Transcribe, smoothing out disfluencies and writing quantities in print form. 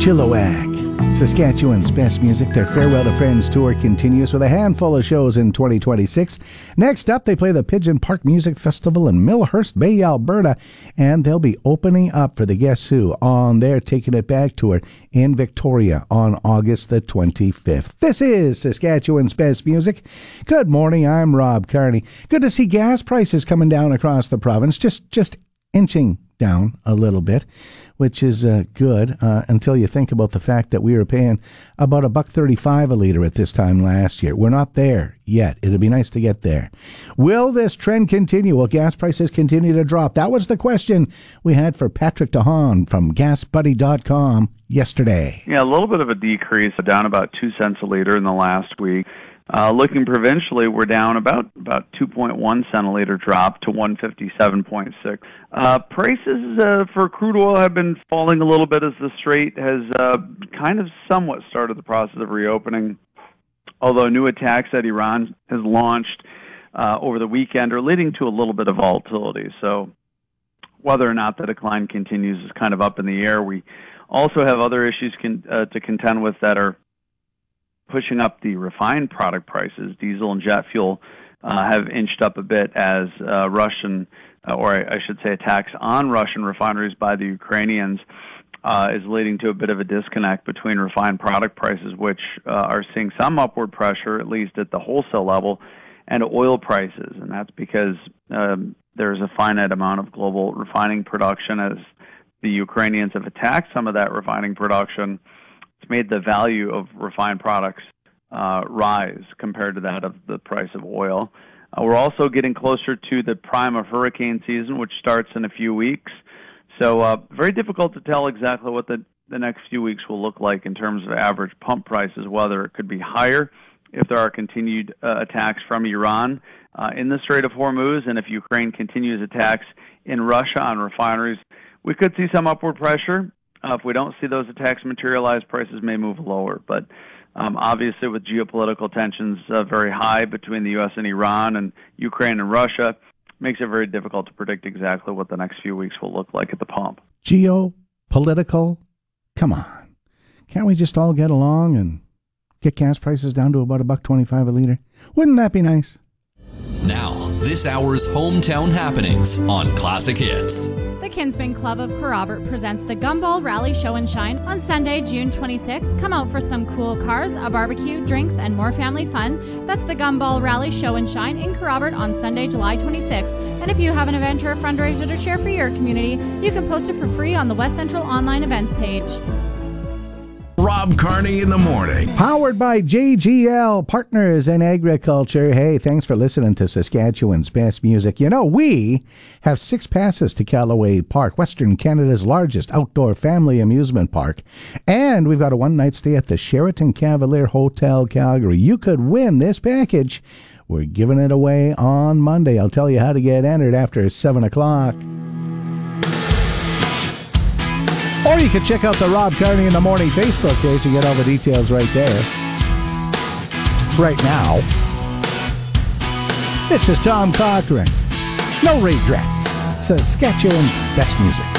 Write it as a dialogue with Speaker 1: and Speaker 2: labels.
Speaker 1: Chilliwack, Saskatchewan's best music. Their Farewell to Friends tour continues with a handful of shows in 2026. Next up, they play the Pigeon Park Music Festival in Millhurst Bay, Alberta, and they'll be opening up for the Guess Who on their Taking It Back tour in Victoria on August the 25th. This is Saskatchewan's best music. Good morning, I'm Rob Carney. Good to see gas prices coming down across the province, just inching down a little bit, which is good until you think about the fact that we were paying about $1.35 a liter at this time last year. We're not there yet. It'd be nice to get there. Will this trend continue? Will gas prices continue to drop? That was the question we had for Patrick DeHaan from GasBuddy.com yesterday.
Speaker 2: Yeah, a little bit of a decrease, down about 2 cents a liter in the last week. Looking provincially, we're down about 2.1 cent a liter drop to 157.6. Prices for crude oil have been falling a little bit as the Strait has kind of somewhat started the process of reopening, although new attacks that Iran has launched over the weekend are leading to a little bit of volatility. So whether or not the decline continues is kind of up in the air. We also have other issues to contend with that are pushing up the refined product prices. Diesel and jet fuel have inched up a bit as Russian, or I should say attacks on Russian refineries by the Ukrainians is leading to a bit of a disconnect between refined product prices, which are seeing some upward pressure, at least at the wholesale level, and oil prices. And that's because there's a finite amount of global refining production. As the Ukrainians have attacked some of that refining production, it's made the value of refined products rise compared to that of the price of oil. We're also getting closer to the prime of hurricane season, which starts in a few weeks. So very difficult to tell exactly what the next few weeks will look like in terms of average pump prices, whether it could be higher if there are continued attacks from Iran in the Strait of Hormuz, and if Ukraine continues attacks in Russia on refineries, we could see some upward pressure. If we don't see those attacks materialize, prices may move lower. But obviously with geopolitical tensions very high between the U.S. and Iran and Ukraine and Russia, makes it very difficult to predict exactly what the next few weeks will look like at the pump.
Speaker 1: Geopolitical? Come on. Can't we just all get along and get gas prices down to about $1.25 a liter? Wouldn't that be nice?
Speaker 3: Now, this hour's hometown happenings on Classic Hits.
Speaker 4: The Kinsman Club of Kerrobert presents the Gumball Rally Show and Shine on Sunday, June 26th. Come out for some cool cars, a barbecue, drinks, and more family fun. That's the Gumball Rally Show and Shine in Kerrobert on Sunday, July 26th. And if you have an event or a fundraiser to share for your community, you can post it for free on the West Central Online Events page.
Speaker 5: Rob Carney in the morning.
Speaker 1: Powered by JGL, Partners in Agriculture. Hey, thanks for listening to Saskatchewan's best music. You know, we have 6 passes to Callaway Park, Western Canada's largest outdoor family amusement park. And we've got a one-night stay at the Sheraton Cavalier Hotel, Calgary. You could win this package. We're giving it away on Monday. I'll tell you how to get entered after 7 o'clock. Or you can check out the Rob Carney in the Morning Facebook page and get all the details right there. Right now, this is Tom Cochrane. No regrets. Saskatchewan's best music.